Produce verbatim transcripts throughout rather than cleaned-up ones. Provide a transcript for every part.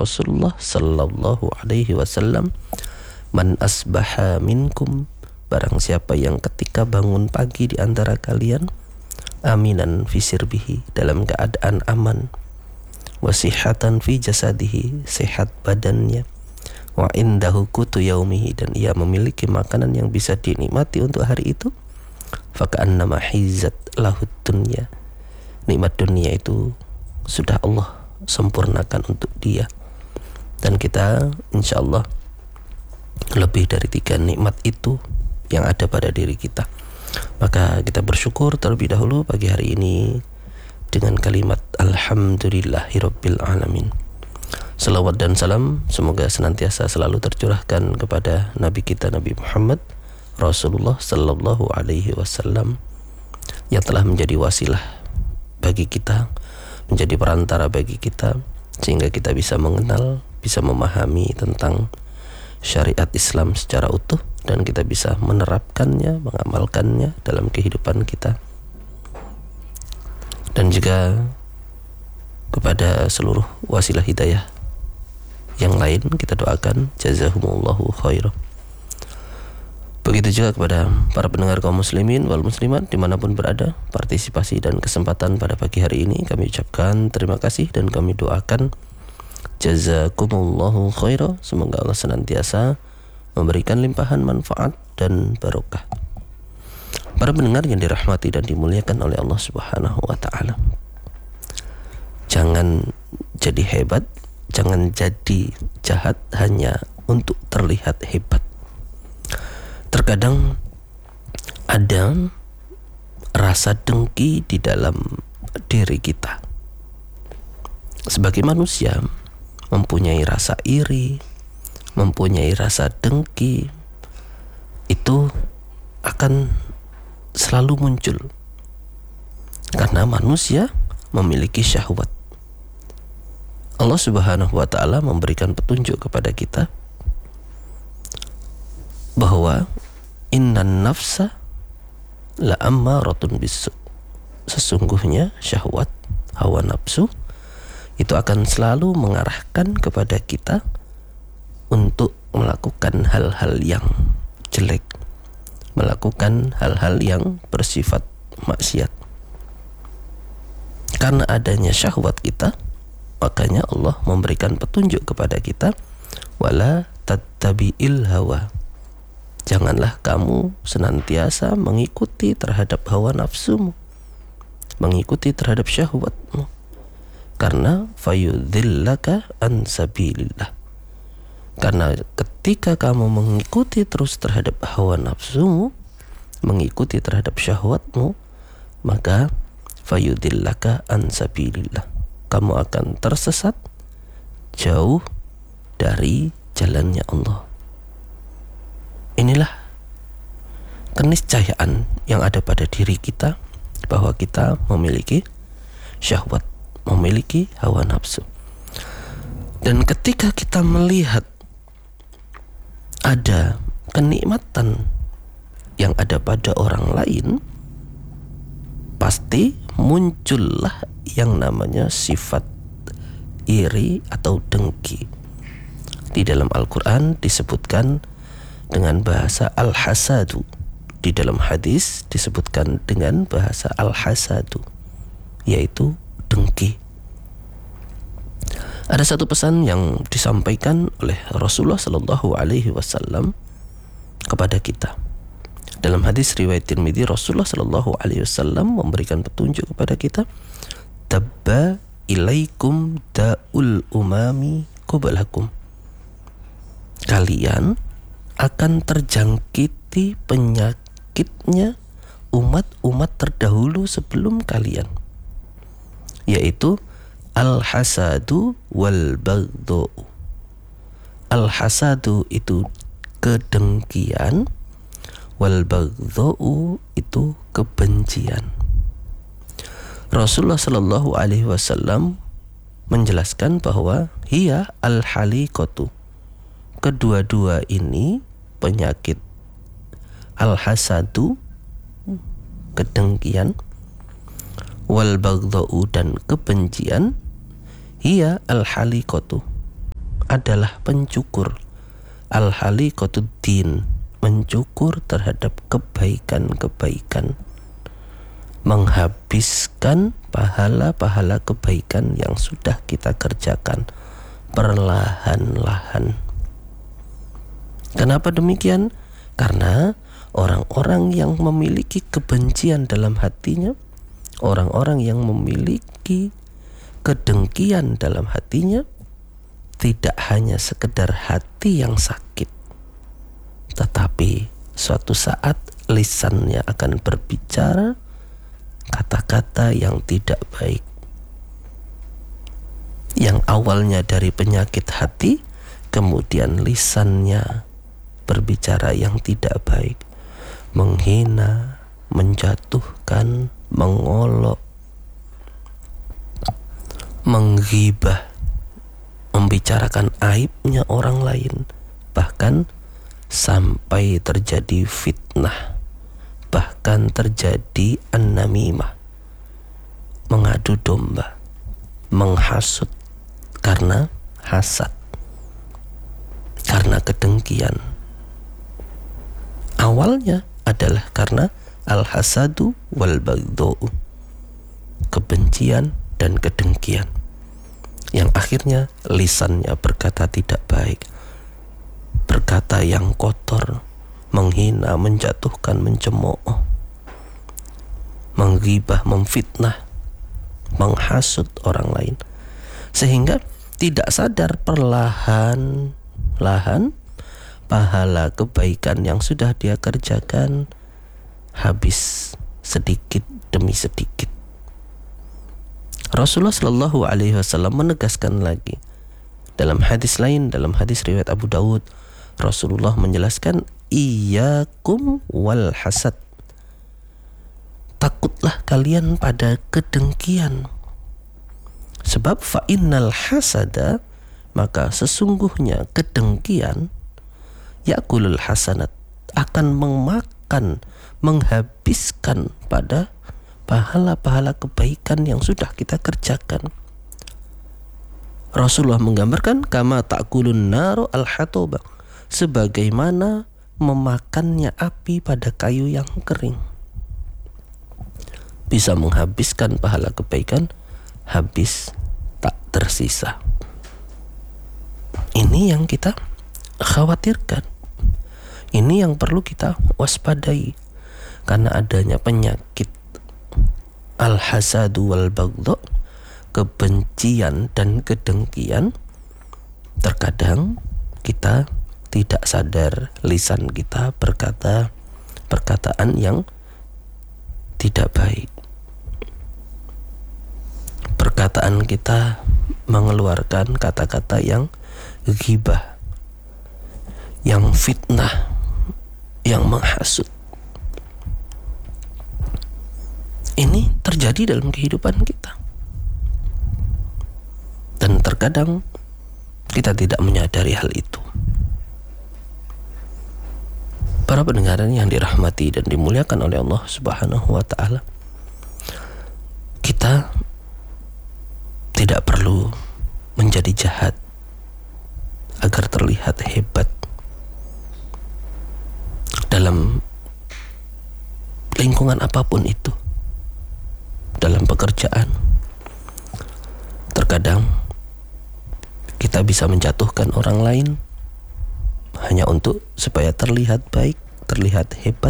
Rasulullah sallallahu alaihi wasallam, man asbaha minkum, barang siapa yang ketika bangun pagi di antara kalian, aminan fi sirbihi, dalam keadaan aman, wasihatan fi jasadihi, sehat badannya, wa indahu qutu yaumihi, dan ia memiliki makanan yang bisa dinikmati untuk hari itu, faka'annama hizat lahud dunya, nikmat dunia itu sudah Allah sempurnakan untuk dia. Dan kita insyaallah lebih dari tiga nikmat itu yang ada pada diri kita. Maka kita bersyukur terlebih dahulu pagi hari ini dengan kalimat alhamdulillahirabbil alamin. Salawat dan salam semoga senantiasa selalu tercurahkan kepada Nabi kita Nabi Muhammad Rasulullah sallallahu alaihi wasallam, yang telah menjadi wasilah bagi kita, menjadi perantara bagi kita, sehingga kita bisa mengenal, bisa memahami tentang syariat Islam secara utuh, dan kita bisa menerapkannya, mengamalkannya dalam kehidupan kita. Dan juga kepada seluruh wasilah hidayah yang lain kita doakan jazahumullahu khairan. Begitu juga kepada para pendengar kaum muslimin wal muslimat dimanapun berada, partisipasi dan kesempatan pada pagi hari ini kami ucapkan terima kasih dan kami doakan jazakumullahu khairan. Semoga Allah senantiasa memberikan limpahan manfaat dan barokah. Para pendengar yang dirahmati dan dimuliakan oleh Allah Subhanahu wa taala, jangan jadi hebat, jangan jadi jahat hanya untuk terlihat hebat. Terkadang ada rasa dengki di dalam diri kita. Sebagai manusia mempunyai rasa iri, mempunyai rasa dengki, itu akan selalu muncul karena manusia memiliki syahwat. Allah Subhanahu wa taala memberikan petunjuk kepada kita bahwa innan nafsa la ammaratun bisu, sesungguhnya syahwat, hawa nafsu itu akan selalu mengarahkan kepada kita untuk melakukan hal-hal yang jelek, melakukan hal-hal yang bersifat maksiat. Karena adanya syahwat kita, makanya Allah memberikan petunjuk kepada kita, wala tattabi'il hawa, janganlah kamu senantiasa mengikuti terhadap hawa nafsumu, mengikuti terhadap syahwatmu, karena fayudhillaka an sabilillah, karena ketika kamu mengikuti terus terhadap hawa nafsumu, mengikuti terhadap syahwatmu, maka fayudhillaka an sabilillah, kamu akan tersesat jauh dari jalannya Allah. Inilah keniscayaan yang ada pada diri kita bahwa kita memiliki syahwat, memiliki hawa nafsu. Dan ketika kita melihat ada kenikmatan yang ada pada orang lain, pasti muncullah yang namanya sifat iri atau dengki. Di dalam Al-Quran disebutkan dengan bahasa al-hasadu, di dalam hadis disebutkan dengan bahasa al-hasadu, yaitu dengki. Ada satu pesan yang disampaikan oleh Rasulullah sallallahu alaihi wasallam kepada kita. Dalam hadis riwayat Tirmidzi, Rasulullah sallallahu alaihi wasallam memberikan petunjuk kepada kita, tabba ilaikum da'ul umami qablakum, kalian akan terjangkiti penyakitnya umat-umat terdahulu sebelum kalian, yaitu al-hasadu wal baghdhu. Al-hasadu itu kedengkian, wal baghdhu itu kebencian. Rasulullah sallallahu alaihi wasallam menjelaskan bahwa hiya al-haliqatu, kedua-dua ini penyakit, al-hasadu kedengkian, wal baghdhu dan kebencian, hiya al-haliqatu adalah pencukur. Al-haliqatuddin, mencukur terhadap kebaikan-kebaikan, menghabiskan pahala-pahala kebaikan yang sudah kita kerjakan perlahan-lahan. Kenapa demikian? Karena orang-orang yang memiliki kebencian dalam hatinya, orang-orang yang memiliki kedengkian dalam hatinya, tidak hanya sekedar hati yang sakit, tetapi suatu saat lisannya akan berbicara kata-kata yang tidak baik. Yang awalnya dari penyakit hati, kemudian lisannya berbicara yang tidak baik, menghina, menjatuhkan, mengolok, menggibah, membicarakan aibnya orang lain, bahkan sampai terjadi fitnah, bahkan terjadi an-namimah, mengadu domba, menghasut karena hasad, karena kedengkian. Awalnya adalah karena al-hasadu wal baghdhu, kebencian dan kedengkian, yang akhirnya lisannya berkata tidak baik, berkata yang kotor, menghina, menjatuhkan, mencemooh, menggibah, memfitnah, menghasut orang lain, sehingga tidak sadar perlahan-lahan pahala kebaikan yang sudah dia kerjakan habis sedikit demi sedikit. Rasulullah Shallallahu Alaihi Wasallam menegaskan lagi dalam hadis lain, dalam hadis riwayat Abu Dawud, Rasulullah menjelaskan, iyyakum wal hasad, takutlah kalian pada kedengkian, sebab fa innal hasada, maka sesungguhnya kedengkian, yakulul hasanat, akan memakan, menghabiskan pada pahala-pahala kebaikan yang sudah kita kerjakan. Rasulullah menggambarkan kama ta'kulun naru al-hatoba, sebagaimana memakannya api pada kayu yang kering. Bisa menghabiskan pahala kebaikan, habis tak tersisa. Ini yang kita khawatirkan. Ini yang perlu kita waspadai, karena adanya penyakit al-hasadu wal baghdhu, kebencian dan kedengkian. Terkadang kita tidak sadar lisan kita berkata perkataan yang tidak baik. Perkataan kita mengeluarkan kata-kata yang ghibah, yang fitnah, yang menghasut. Ini terjadi dalam kehidupan kita, dan terkadang kita tidak menyadari hal itu. Para pendengar yang dirahmati dan dimuliakan oleh Allah Subhanahu wa Ta'ala, kita tidak perlu menjadi jahat agar terlihat hebat dalam lingkungan apapun itu. Dalam pekerjaan, terkadang kita bisa menjatuhkan orang lain hanya untuk supaya terlihat baik, terlihat hebat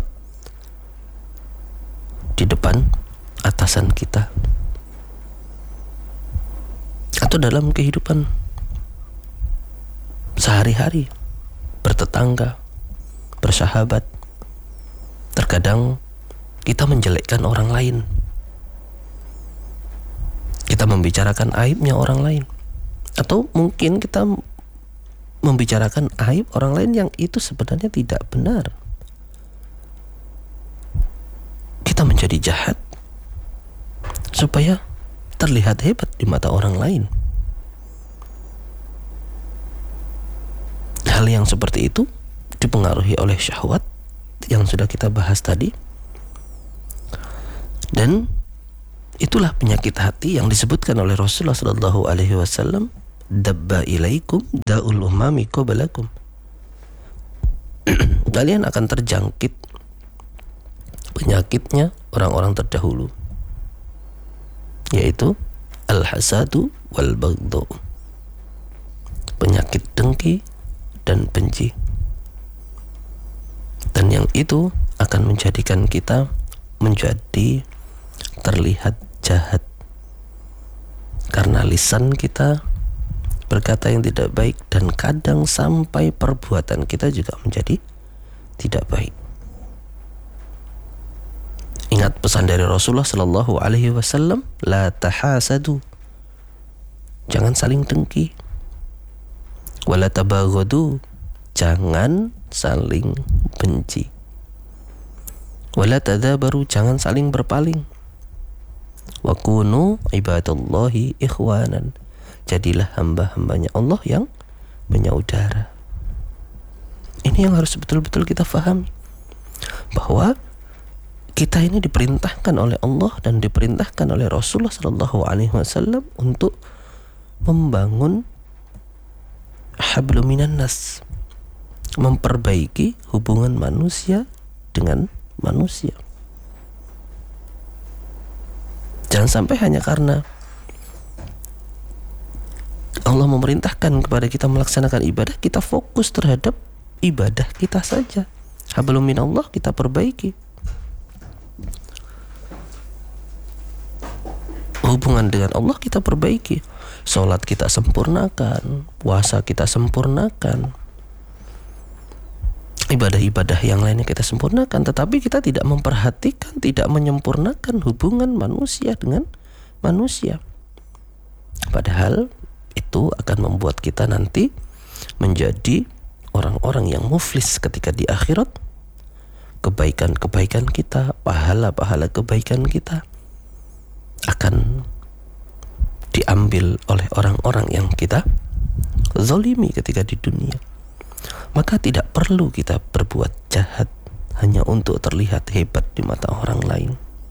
di depan atasan kita. Atau dalam kehidupan sehari-hari, bertetangga, bersahabat, terkadang kita menjelekkan orang lain. Kita membicarakan aibnya orang lain, atau mungkin kita membicarakan aib orang lain yang itu sebenarnya tidak benar. Kita menjadi jahat supaya terlihat hebat di mata orang lain. Hal yang seperti itu dipengaruhi oleh syahwat yang sudah kita bahas tadi, dan itulah penyakit hati yang disebutkan oleh Rasulullah Shallallahu Alaihi Wasallam dabba ilaikum da'ul umami qablakum. Kalian akan terjangkit penyakitnya orang-orang terdahulu, yaitu al-hasadu wal baghdhu, penyakit dengki dan benci. Dan yang itu akan menjadikan kita menjadi terlihat jahat, karena lisan kita berkata yang tidak baik, dan kadang sampai perbuatan kita juga menjadi tidak baik. Ingat pesan dari Rasulullah Sallallahu Alaihi Wasallam, la tahasadu, jangan saling dengki, wala tabaghadu, jangan saling benci, wala tadabaru, jangan saling berpaling, wa kunu ibadallahi ikhwanan, jadilah hamba-hambanya Allah yang menyaudara. Ini yang harus betul-betul kita fahami, bahwa kita ini diperintahkan oleh Allah dan diperintahkan oleh Rasulullah Sallallahu Alaihi Wasallam untuk membangun hablum minan nas, memperbaiki hubungan manusia dengan manusia. Jangan sampai hanya karena Allah memerintahkan kepada kita melaksanakan ibadah, kita fokus terhadap ibadah kita saja. Hablum minallah kita perbaiki, hubungan dengan Allah kita perbaiki, sholat kita sempurnakan, puasa kita sempurnakan, ibadah-ibadah yang lainnya kita sempurnakan. Tetapi kita tidak memperhatikan, tidak menyempurnakan hubungan manusia dengan manusia. Padahal itu akan membuat kita nanti menjadi orang-orang yang muflis ketika di akhirat. Kebaikan-kebaikan kita, pahala-pahala kebaikan kita akan diambil oleh orang-orang yang kita zalimi ketika di dunia. Maka tidak perlu kita berbuat jahat hanya untuk terlihat hebat di mata orang lain,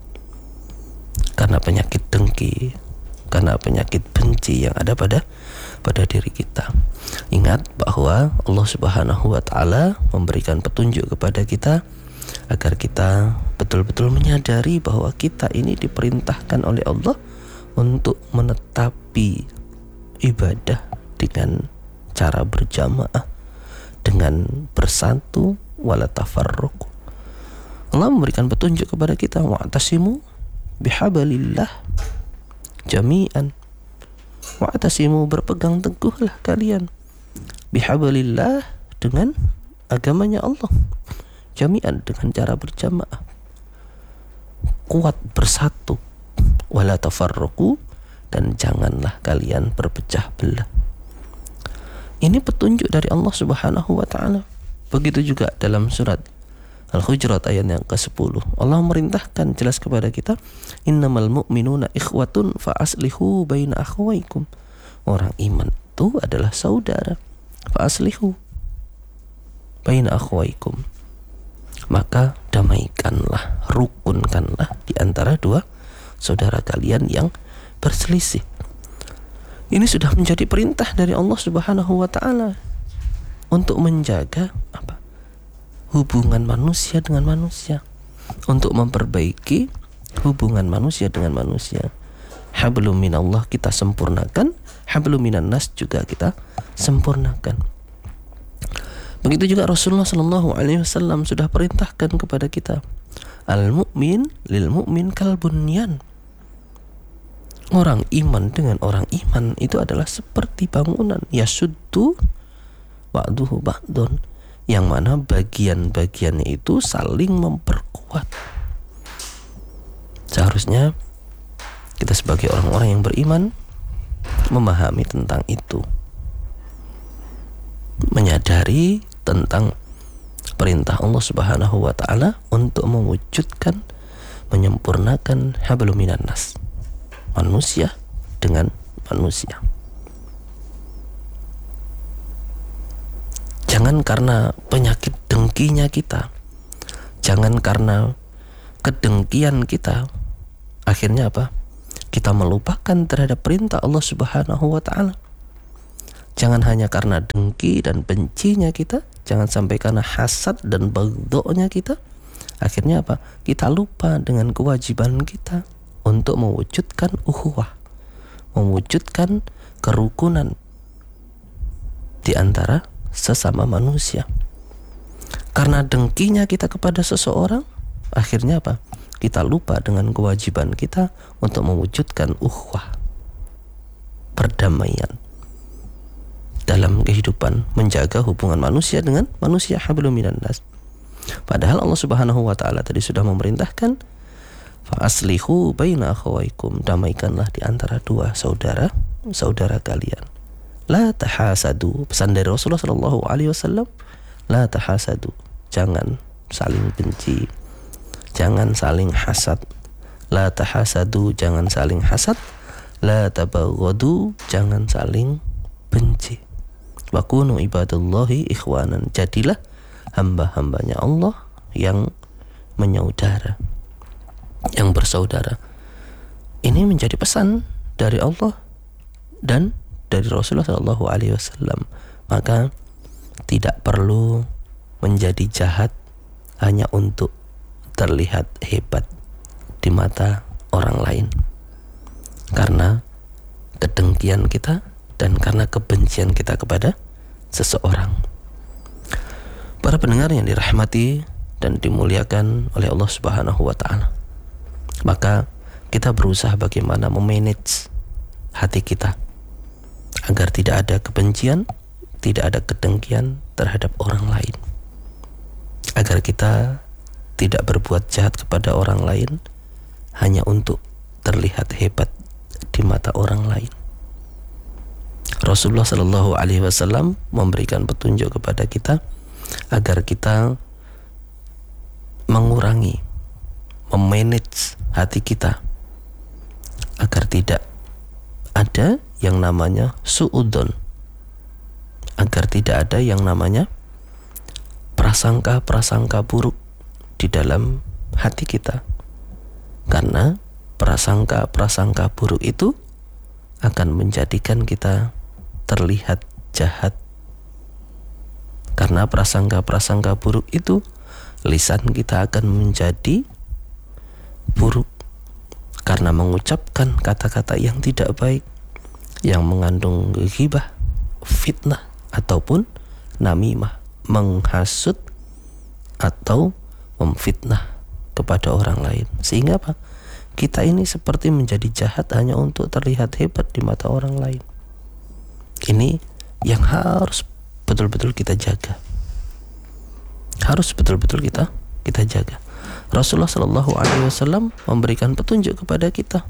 karena penyakit dengki, karena penyakit benci yang ada pada pada diri kita. Ingat bahwa Allah Subhanahu wa taala memberikan petunjuk kepada kita agar kita betul-betul menyadari bahwa kita ini diperintahkan oleh Allah untuk menetapi ibadah dengan cara berjamaah, dengan bersatu, wala tafarruq. Allah memberikan petunjuk kepada kita, wa'tasimu bihablillah jami'an, wa'tasimu, berpegang teguhlah kalian, bihablillah, dengan agamanya Allah, jami'an, dengan cara berjamaah, kuat bersatu, wala tafarruqu, dan janganlah kalian berpecah belah. Ini petunjuk dari Allah Subhanahu wa taala. Begitu juga dalam surat Al-Hujurat ayat yang kesepuluh, Allah merintahkan jelas kepada kita, innamal mu'minuna ikhwatun fa aslihu baina akhwaikum. Orang iman itu adalah saudara. Fa aslihu baina akhwaikum, maka damaikanlah, rukunkanlah di antara dua saudara kalian yang berselisih. Ini sudah menjadi perintah dari Allah Subhanahu wa taala untuk menjaga apa? Hubungan manusia dengan manusia, untuk memperbaiki hubungan manusia dengan manusia. Hablum minallah kita sempurnakan, hablum minan nas juga kita sempurnakan. Begitu juga Rasulullah Sallallahu Alaihi Wasallam sudah perintahkan kepada kita, al-mu'min lil mu'min kal bunyan. Orang iman dengan orang iman itu adalah seperti bangunan, yasuddu ba'duhu ba'dun, yang mana bagian-bagiannya itu saling memperkuat. Seharusnya kita sebagai orang-orang yang beriman memahami tentang itu, menyadari tentang perintah Allah Subhanahu wa taala untuk mewujudkan, menyempurnakan hablum minan nas, manusia dengan manusia. Jangan karena penyakit dengkinya kita, jangan karena kedengkian kita, akhirnya apa? Kita melupakan terhadap perintah Allah Subhanahu wa taala. Jangan hanya karena dengki dan bencinya kita, jangan sampai karena hasad dan baghdhonya kita, akhirnya apa? Kita lupa dengan kewajiban kita untuk mewujudkan ukhuwah, mewujudkan kerukunan di antara sesama manusia. Karena dengkinya kita kepada seseorang, akhirnya apa? Kita lupa dengan kewajiban kita untuk mewujudkan ukhuwah, perdamaian dalam kehidupan, menjaga hubungan manusia dengan manusia, hablum minan nas. Padahal Allah Subhanahu wa taala tadi sudah memerintahkan, fa aslihu baina akhawaikum, damaikanlah di antara dua saudara saudara kalian. La tahasadu, pesan dari Rasulullah sallallahu alaihi wasallam, la tahasadu, jangan saling benci, jangan saling hasad. La tahasadu, jangan saling hasad. La tabaghadu, jangan saling benci. Wa kunu ibadallahi ikhwanan, jadilah hamba-hambanya Allah yang menyaudara, yang bersaudara. Ini menjadi pesan dari Allah dan dari Rasulullah sallallahu alaihi wasallam. Maka tidak perlu menjadi jahat hanya untuk terlihat hebat di mata orang lain, karena kedengkian kita dan karena kebencian kita kepada seseorang. Para pendengar yang dirahmati dan dimuliakan oleh Allah Subhanahu wa taala, maka kita berusaha bagaimana memanage hati kita agar tidak ada kebencian, tidak ada kedengkian terhadap orang lain, agar kita tidak berbuat jahat kepada orang lain hanya untuk terlihat hebat di mata orang lain. Rasulullah Shallallahu Alaihi Wasallam memberikan petunjuk kepada kita agar kita mengurangi, memanage hati kita agar tidak ada yang namanya su'udon, agar tidak ada yang namanya prasangka-prasangka buruk di dalam hati kita, karena prasangka-prasangka buruk itu akan menjadikan kita terlihat jahat. Karena prasangka-prasangka buruk itu, lisan kita akan menjadi buruk karena mengucapkan kata-kata yang tidak baik, yang mengandung ghibah, fitnah, ataupun namimah, menghasut atau memfitnah kepada orang lain. Sehingga apa? Kita ini seperti menjadi jahat hanya untuk terlihat hebat di mata orang lain. Ini yang harus betul-betul kita jaga. Harus betul-betul kita kita jaga. Rasulullah Shallallahu Alaihi Wasallam memberikan petunjuk kepada kita.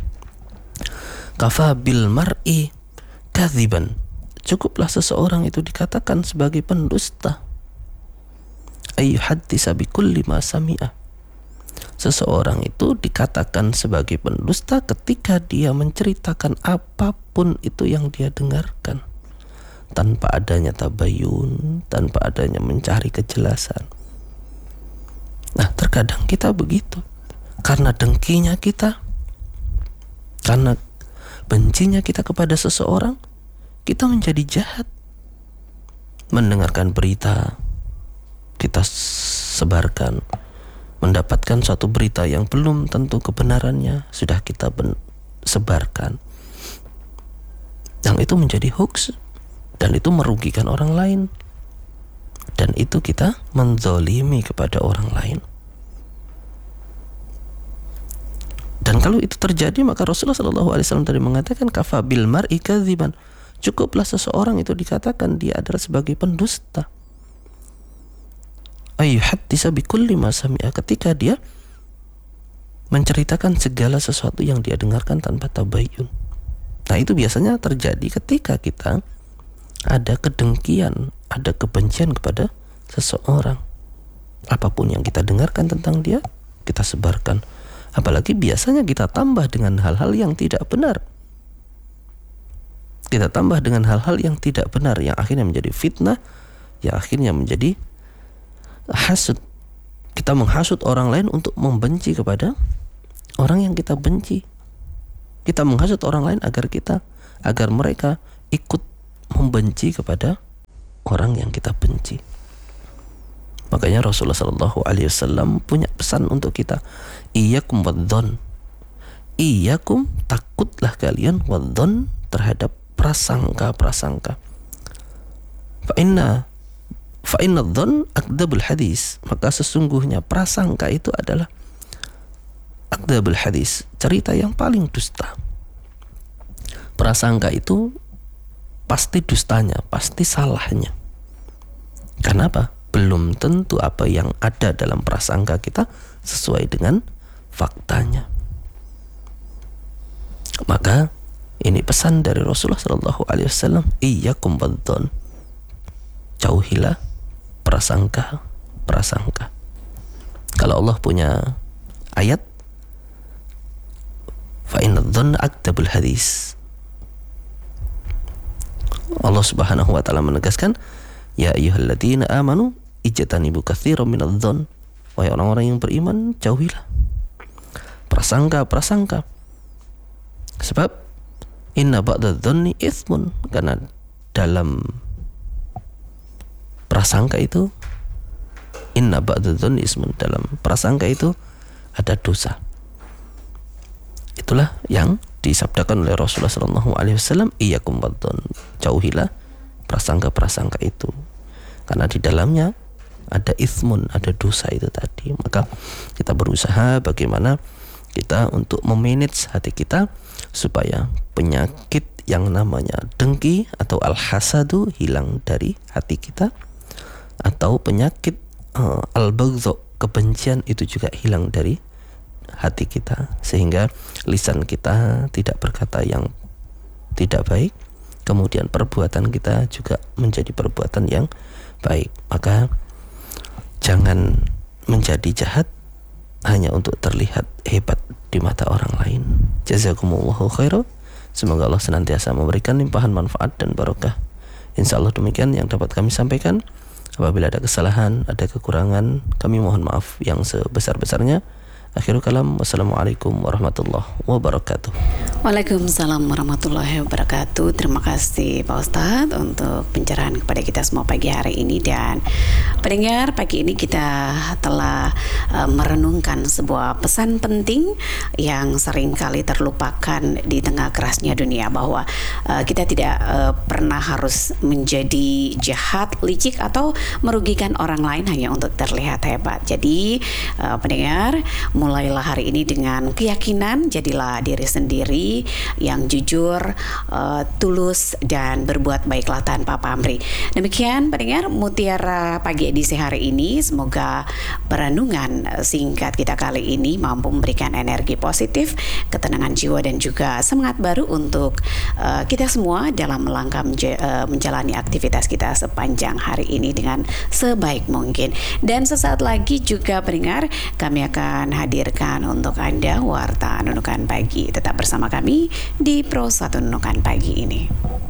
Kafa bil mar'i kadziban, cukuplah seseorang itu dikatakan sebagai pendusta. Ayyuhaddisa bikulli ma sami'a, seseorang itu dikatakan sebagai pendusta ketika dia menceritakan apapun itu yang dia dengarkan, tanpa adanya tabayun, tanpa adanya mencari kejelasan. Nah, terkadang kita begitu, karena dengkinya kita, karena bencinya kita kepada seseorang, kita menjadi jahat. Mendengarkan berita, kita sebarkan. Mendapatkan suatu berita yang belum tentu kebenarannya, sudah kita ben- sebarkan. Yang itu menjadi hoax, dan itu merugikan orang lain, dan itu kita menzalimi kepada orang lain. Dan kalau itu terjadi, maka Rasulullah Shallallahu Alaihi Wasallam tadi mengatakan kafa bil mar'i kadziban, cukuplah seseorang itu dikatakan dia adalah sebagai pendusta. Ayyuhaddisa bikulli ma sami'a, ketika dia menceritakan segala sesuatu yang dia dengarkan tanpa tabayyun. Nah, itu biasanya terjadi ketika kita ada kedengkian, ada kebencian kepada seseorang. Apapun yang kita dengarkan tentang dia, kita sebarkan. Apalagi biasanya kita tambah dengan hal-hal yang tidak benar. Kita tambah dengan hal-hal yang tidak benar, yang akhirnya menjadi fitnah, yang akhirnya menjadi hasud. Kita menghasut orang lain untuk membenci kepada orang yang kita benci. Kita menghasut orang lain agar kita, agar mereka ikut membenci kepada orang yang kita benci. Makanya Rasulullah Shallallahu Alaihi Wasallam punya pesan untuk kita, iyyakum wadzon, iyyakum, takutlah kalian, wadzon, terhadap prasangka-prasangka. Fa inna fa inna dzon akdzabul hadis, maka sesungguhnya prasangka itu adalah akdzabul hadis, cerita yang paling dusta. Prasangka itu pasti dustanya, pasti salahnya. Kenapa? Belum tentu apa yang ada dalam prasangka kita sesuai dengan faktanya. Maka ini pesan dari Rasulullah Shallallahu Alaihi Wasallam, iyyakum wadzon, jauhilah prasangka prasangka. Kalau Allah punya ayat, fa inna dzanna akdzabul hadis, Allah Subhanahu wa taala menegaskan, ya ayyuhalladzina amanu ijtanibu katsiran minadh-dhon, wahai orang-orang yang beriman, jauhilah prasangka-prasangka. Sebab inna ba'dadh-dhonni itsmun, karena dalam prasangka itu, inna ba'dadh-dhonni itsmun, dalam prasangka itu ada dosa. Itulah yang disabdakan oleh Rasulullah Shallallahu Alaihi Wasallam, iyyakum wadzon, jauhilah prasangka-prasangka itu, karena di dalamnya ada itsmun, ada dosa itu tadi. Maka kita berusaha bagaimana kita untuk memanage hati kita supaya penyakit yang namanya dengki atau al-hasadu hilang dari hati kita, atau penyakit uh, al-baghdha, kebencian, itu juga hilang dari hati kita, sehingga lisan kita tidak berkata yang tidak baik, kemudian perbuatan kita juga menjadi perbuatan yang baik. Maka jangan menjadi jahat hanya untuk terlihat hebat di mata orang lain. Jazakumullahu khairan. Semoga Allah senantiasa memberikan limpahan manfaat dan barokah. Insya Allah demikian yang dapat kami sampaikan. Apabila ada kesalahan, ada kekurangan, kami mohon maaf yang sebesar-besarnya. Akhirul kalam, wassalamualaikum warahmatullahi wabarakatuh. Waalaikumsalam warahmatullahi wabarakatuh. Terima kasih Pak Ustadz untuk pencerahan kepada kita semua pagi hari ini. Dan pendengar, pagi ini kita telah uh, merenungkan sebuah pesan penting yang seringkali terlupakan di tengah kerasnya dunia, bahwa uh, kita tidak uh, pernah harus menjadi jahat, licik, atau merugikan orang lain hanya untuk terlihat hebat. Jadi uh, pendengar, mulailah hari ini dengan keyakinan, jadilah diri sendiri yang jujur, uh, tulus, dan berbuat baiklah tanpa pamrih. Demikian pendengar Mutiara Pagi edisi hari ini. Semoga perenungan singkat kita kali ini mampu memberikan energi positif, ketenangan jiwa, dan juga semangat baru untuk uh, kita semua dalam melangkah menja- uh, menjalani aktivitas kita sepanjang hari ini dengan sebaik mungkin. Dan sesaat lagi juga pendengar, kami akan hadir hadirkan untuk Anda Warta Nunukan Pagi. Tetap bersama kami di Pro satu Nunukan Pagi ini.